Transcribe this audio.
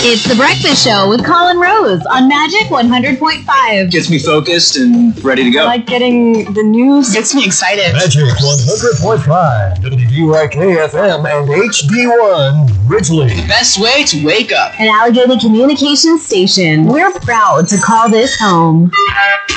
It's The Breakfast Show with Colin Rose on Magic 100.5. Gets me focused and ready to go. I like getting the news. Gets me excited. Magic 100.5, WDYK-FM and HD1, Ridgely. Best way to wake up. An Allegheny Communications station. We're proud to call this home.